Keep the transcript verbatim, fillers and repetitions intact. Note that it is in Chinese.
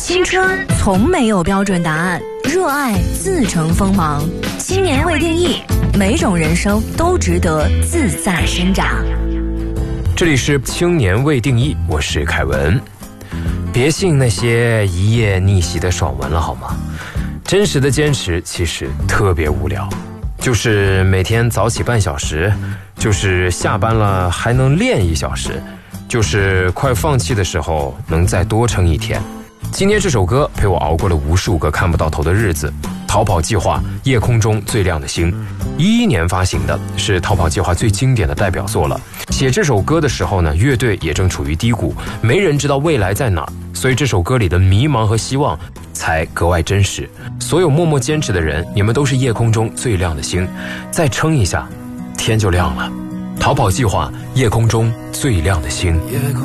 青春从没有标准答案，热爱自成锋芒。青年未定义，每种人生都值得自在生长。 这里是青年未定义，我是凯文。别信那些一夜逆袭的爽文了好吗？真实的坚持其实特别无聊，就是每天早起半小时，就是下班了还能练一小时，就是快放弃的时候能再多撑一天。今天这首歌陪我熬过了无数个看不到头的日子。逃跑计划，夜空中最亮的星，一一年发行的，是逃跑计划最经典的代表作了。写这首歌的时候呢，乐队也正处于低谷，没人知道未来在哪儿，所以这首歌里的迷茫和希望才格外真实。所有默默坚持的人，你们都是夜空中最亮的星，再撑一下，天就亮了。逃跑计划，夜空中最亮的星。